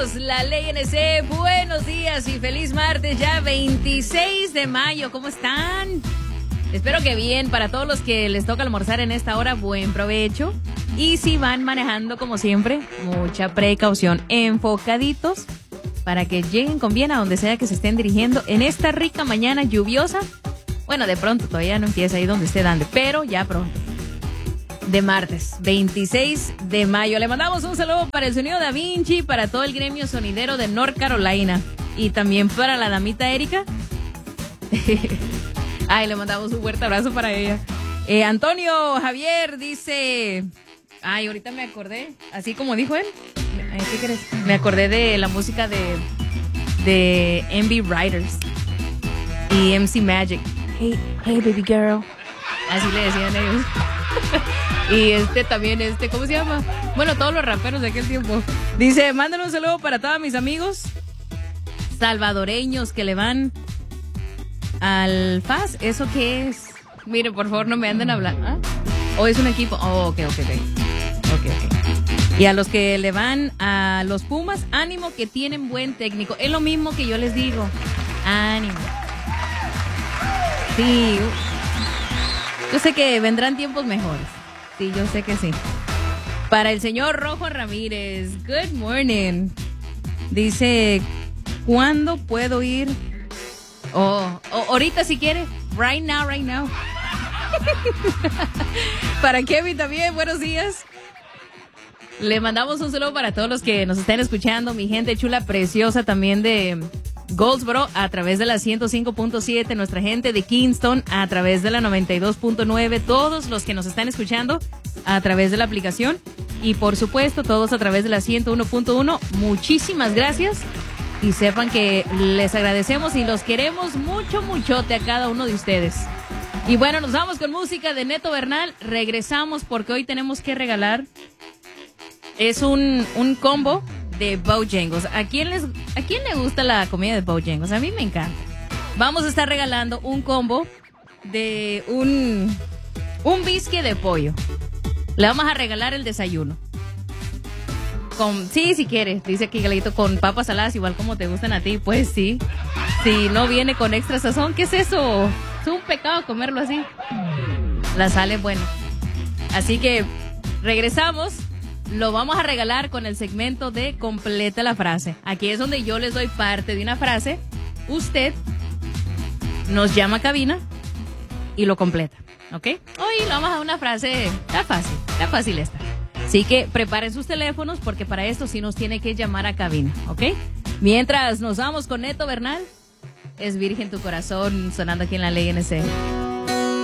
amigos, la Ley NC, buenos días y feliz martes, ya 26 de mayo, ¿cómo están? Espero que bien, para todos los que les toca almorzar en esta hora, buen provecho. Y si van manejando, como siempre, mucha precaución, enfocaditos para que lleguen con bien a donde sea que se estén dirigiendo en esta rica mañana lluviosa. Bueno, de pronto todavía no empieza ahí donde usted ande, pero ya pronto. De martes, 26 de mayo. Le mandamos un saludo para el Sonido Da Vinci, para todo el gremio sonidero de North Carolina y también para la damita Erika. Ay, le mandamos un fuerte abrazo para ella. Antonio Javier dice... Ay, ahorita me acordé, así como dijo él. ¿Qué crees? Me acordé de la música de MV Riders y MC Magic. Hey, baby girl. Así le decían ellos. Y también, ¿cómo se llama? Bueno, todos los raperos de aquel tiempo. Dice, mándale un saludo para todos mis amigos salvadoreños que le van al FAS. ¿Eso qué es? Mire, por favor, no me anden hablando. ¿Ah? ¿O es un equipo? Oh, ok. Y a los que le van a los Pumas, ánimo que tienen buen técnico. Es lo mismo que yo les digo. Ánimo. Sí. Yo sé que vendrán tiempos mejores. Sí, yo sé que sí. Para el señor Rojo Ramírez, good morning. Dice, ¿cuándo puedo ir? Ahorita si quiere. Right now. Para Kevin también, buenos días. Le mandamos un saludo para todos los que nos están escuchando, mi gente chula, preciosa también de Goldsboro a través de la 105.7, nuestra gente de Kingston a través de la 92.9, todos los que nos están escuchando a través de la aplicación y por supuesto todos a través de la 101.1, muchísimas gracias y sepan que les agradecemos y los queremos muchote a cada uno de ustedes. Y bueno, nos vamos con música de Neto Bernal, regresamos porque hoy tenemos que regalar, es un combo de Bojangles. ¿A quién le gusta la comida de Bojangles? A mí me encanta. Vamos a estar regalando un combo de un bisque de pollo. Le vamos a regalar el desayuno. Sí, si quieres, dice aquí Galito, con papas saladas igual como te gustan a ti. Pues sí. Si no viene con extra sazón, ¿qué es eso? Es un pecado comerlo así. La sal es buena. Así que regresamos. Lo vamos a regalar con el segmento de Completa la Frase. Aquí es donde yo les doy parte de una frase. Usted nos llama a cabina y lo completa, ¿ok? Hoy le vamos a dar una frase, está fácil esta. Así que preparen sus teléfonos porque para esto sí nos tiene que llamar a cabina, ¿ok? Mientras nos vamos con Neto Bernal, es Virgen tu corazón sonando aquí en la Ley NC.